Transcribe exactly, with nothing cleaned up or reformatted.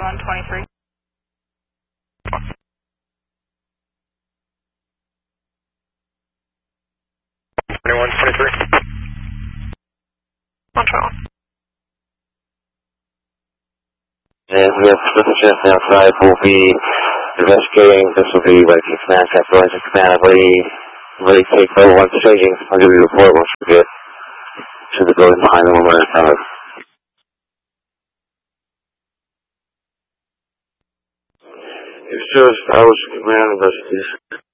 thirty-one twenty-three. thirty-one twenty-three. one twelve. And we have sufficient outside. We'll be investigating. This will be like a command after engine command. Ready, ready to take over once changing. I'll give you a report once we get to the building behind the woman in front of us. It's just, I was command investigation.